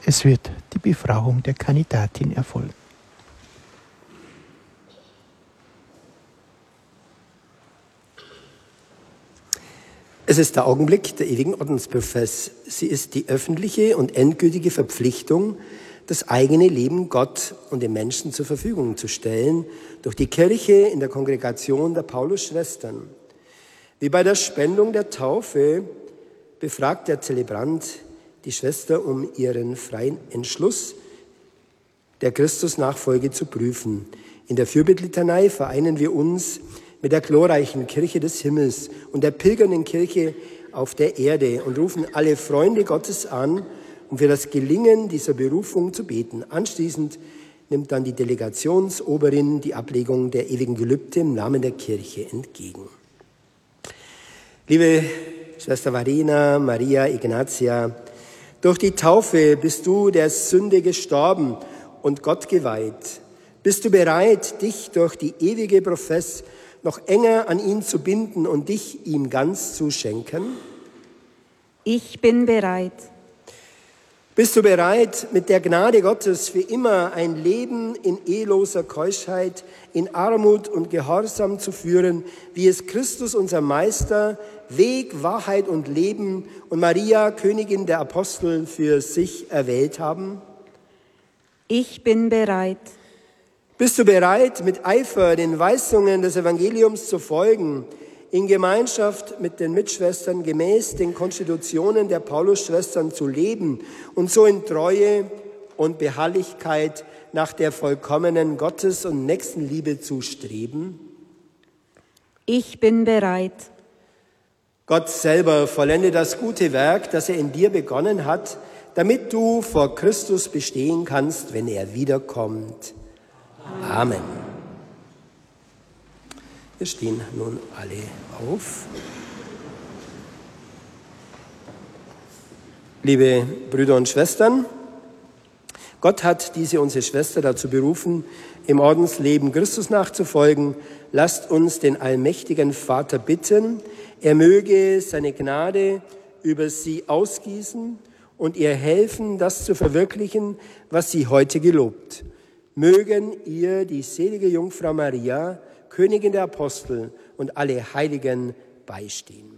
Es wird die Befragung der Kandidatin erfolgen. Es ist der Augenblick der ewigen Ordensprofess. Sie ist die öffentliche und endgültige Verpflichtung, das eigene Leben Gott und den Menschen zur Verfügung zu stellen, durch die Kirche in der Kongregation der Paulusschwestern. Wie bei der Spendung der Taufe befragt der Zelebrant die Schwester um ihren freien Entschluss, der Christusnachfolge zu prüfen. In der Fürbittlitanei vereinen wir uns mit der glorreichen Kirche des Himmels und der pilgernden Kirche auf der Erde und rufen alle Freunde Gottes an, um für das Gelingen dieser Berufung zu beten. Anschließend nimmt dann die Delegationsoberin die Ablegung der ewigen Gelübde im Namen der Kirche entgegen. Liebe Schwester Verena, Maria, Ignatia, durch die Taufe bist du der Sünde gestorben und Gott geweiht. Bist du bereit, dich durch die ewige Profess noch enger an ihn zu binden und dich ihm ganz zu schenken? Ich bin bereit. Bist du bereit, mit der Gnade Gottes für immer ein Leben in eheloser Keuschheit, in Armut und Gehorsam zu führen, wie es Christus, unser Meister, Weg, Wahrheit und Leben und Maria, Königin der Apostel, für sich erwählt haben? Ich bin bereit. Bist du bereit, mit Eifer den Weisungen des Evangeliums zu folgen, in Gemeinschaft mit den Mitschwestern gemäß den Konstitutionen der Paulusschwestern zu leben und so in Treue und Beharrlichkeit nach der vollkommenen Gottes- und Nächstenliebe zu streben? Ich bin bereit. Gott selber vollende das gute Werk, das er in dir begonnen hat, damit du vor Christus bestehen kannst, wenn er wiederkommt. Amen. Wir stehen nun alle auf. Liebe Brüder und Schwestern, Gott hat diese unsere Schwester dazu berufen, im Ordensleben Christus nachzufolgen. Lasst uns den allmächtigen Vater bitten, er möge seine Gnade über sie ausgießen und ihr helfen, das zu verwirklichen, was sie heute gelobt. Mögen ihr die selige Jungfrau Maria, Königin der Apostel und alle Heiligen beistehen.